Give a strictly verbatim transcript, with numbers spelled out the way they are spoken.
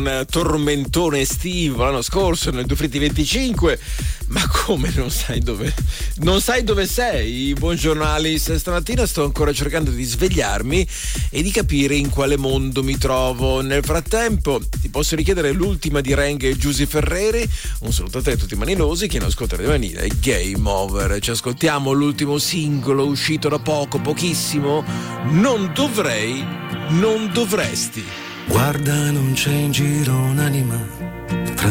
un tormentone estivo l'anno scorso nel Due Fritti venticinque. Ma come non sai dove non sai dove sei? Buongiorno Alice, stamattina sto ancora cercando di svegliarmi e di capire in quale mondo mi trovo. Nel frattempo ti posso richiedere l'ultima di Reng e Giusy Ferreri. Un saluto a te, tutti i manilosi che hanno ascoltato di Vanilla e Game Over. Ci ascoltiamo l'ultimo singolo uscito da poco, pochissimo. Non dovrei, non dovresti. Guarda, non c'è in giro un'anima